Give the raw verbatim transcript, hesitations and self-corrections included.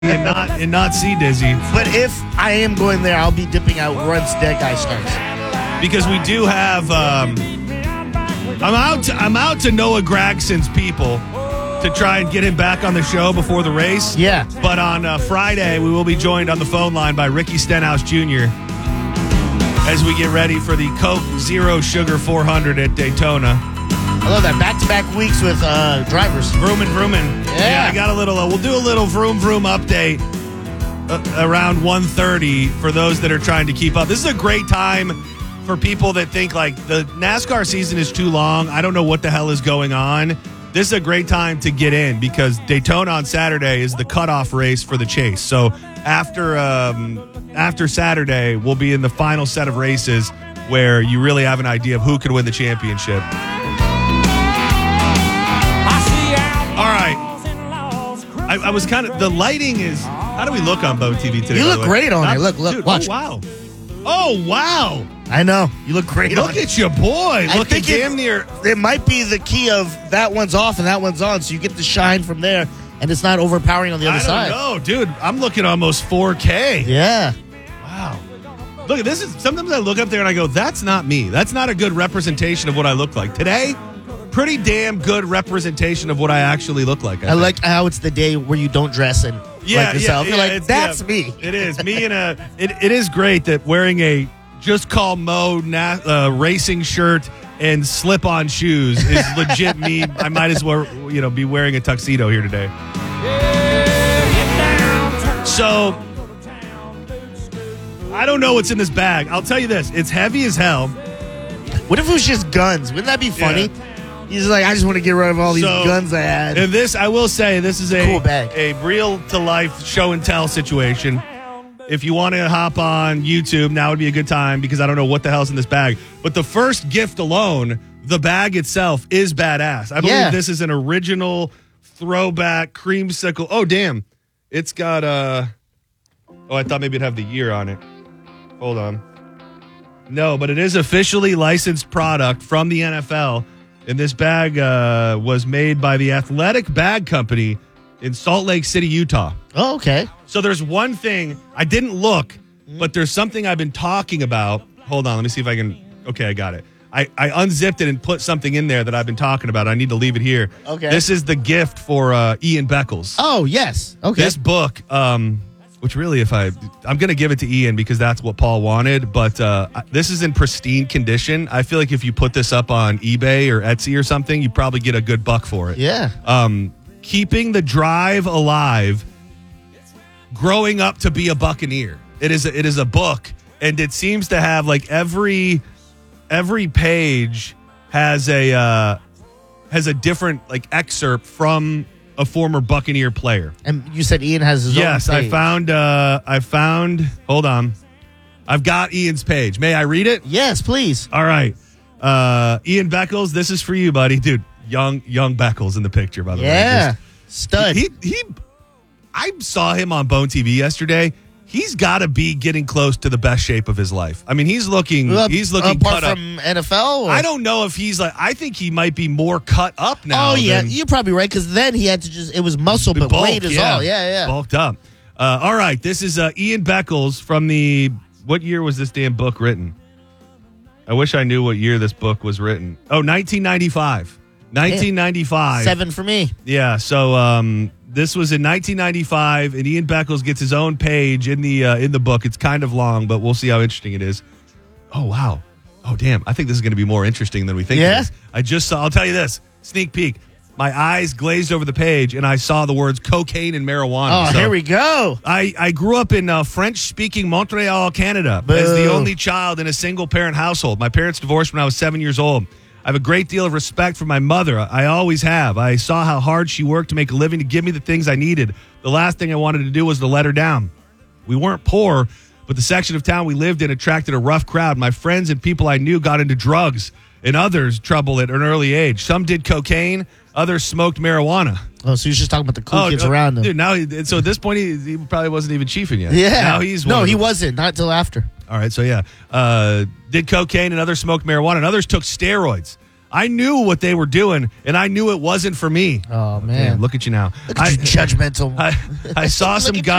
and not and not see Dizzy. But if I am going there, I'll be dipping out once that guy starts. Because we do have um, I'm out to, I'm out to Noah Gragson's people to try and get him back on the show before the race. Yeah. But on uh, Friday, we will be joined on the phone line by Ricky Stenhouse Junior as we get ready for the Coke Zero Sugar four hundred at Daytona. I love that. Back-to-back weeks with uh, drivers. Vroomin' vroomin'. Yeah. yeah, I got a little, uh, we'll do a little vroom vroom update uh, around one thirty for those that are trying to keep up. This is a great time for people that think like the NASCAR season is too long. I don't know what the hell is going on. This is a great time to get in because Daytona on Saturday is the cutoff race for the chase. So after um, after Saturday, we'll be in the final set of races where you really have an idea of who could win the championship. All right. I, I was kind of, the lighting is, how do we look on Bo T V today? You look great on Not, it. Look, look, dude, watch. Oh, wow. Oh, wow. I know. You look great Look on it. at your boy. I Look at think damn it, near. It might be the key of that one's off and that one's on, so you get the shine from there, and it's not overpowering on the other I don't side. know, dude. I'm looking almost four K. Yeah. Wow. Look at this. Is sometimes I look up there and I go, that's not me. That's not a good representation of what I look like. Today, pretty damn good representation of what I actually look like. I, I think. like how it's the day where you don't dress in yeah, like yourself. Yeah, You're yeah, like, it's- that's yeah, me. It is. Me and a. It, it is great that wearing a Just Call Mo na- uh, racing shirt and slip-on shoes is legit me. I might as well, you know, be wearing a tuxedo here today. So, I don't know what's in this bag. I'll tell you this. It's heavy as hell. What if it was just guns? Wouldn't that be funny? Yeah. He's like, I just want to get rid of all these So, guns I had. And this, I will say, this is a, Cool bag. a real-to-life show-and-tell situation. If you want to hop on YouTube, now would be a good time because I don't know what the hell's in this bag. But the first gift alone, the bag itself, is badass. I believe Yeah. this is an original throwback creamsicle. Oh, damn. It's got uh Oh, I thought maybe it'd have the year on it. Hold on. No, but it is officially licensed product from the N F L. And this bag uh, was made by the Athletic Bag Company in Salt Lake City, Utah. Oh, okay. So there's one thing, I didn't look, but there's something I've been talking about. Hold on, let me see if I can, okay, I got it. I, I unzipped it and put something in there that I've been talking about. I need to leave it here. Okay. This is the gift for uh, Ian Beckles. Oh, yes. Okay. This book, um, which really if I, I'm going to give it to Ian because that's what Paul wanted, but uh, this is in pristine condition. I feel like if you put this up on eBay or Etsy or something, you probably get a good buck for it. Yeah. Um, Keeping the Drive Alive, Growing Up to Be a Buccaneer. It is a, it is a book, and it seems to have like every every page has a uh, has a different like excerpt from a former Buccaneer player. And you said Ian has his Yes, own I page. found uh, I found. Hold on, I've got Ian's page. May I read it? Yes, please. All right, uh, Ian Beckles, this is for you, buddy, dude. Young young Beckles in the picture, by the Yeah. way. Stud. He he I saw him on Bone T V yesterday. He's got to be getting close to the best shape of his life. I mean, he's looking Uh, he's looking apart cut up. from N F L? Or? I don't know if he's like I think he might be more cut up now. Oh, yeah. than You're probably right because then he had to just, it was muscle, but bulk, weight is all. Yeah, yeah. Bulked up. Uh, all right, this is uh, Ian Beckles from the, what year was this damn book written? I wish I knew what year this book was written. Oh, nineteen ninety-five. nineteen ninety-five. Seven for me. Yeah, so um, this was in nineteen ninety-five, and Ian Beckles gets his own page in the uh, in the book. It's kind of long, but we'll see how interesting it is. Oh, wow. Oh, damn. I think this is going to be more interesting than we think Yeah? it is. I just saw, I'll tell you this, sneak peek. My eyes glazed over the page, and I saw the words cocaine and marijuana. Oh, So here we go. I, I grew up in uh, French-speaking Montreal, Canada, Boo. as the only child in a single-parent household. My parents divorced when I was seven years old. I have a great deal of respect for my mother. I always have. I saw how hard she worked to make a living to give me the things I needed. The last thing I wanted to do was to let her down. We weren't poor, but the section of town we lived in attracted a rough crowd. My friends and people I knew got into drugs, and others trouble at an early age. Some did cocaine, others smoked marijuana. Oh, so you're just talking about the cool kids uh, around him. Dude, now, he, so at this point, he, he probably wasn't even chiefing yet. Yeah. Now he's one No, of he them. wasn't. Not till after. All right, so yeah, uh, did cocaine and others smoked marijuana and others took steroids. I knew what they were doing, and I knew it wasn't for me. Oh, man. Damn, look at you now. Look at I, you, judgmental. I, I saw Look some at guys.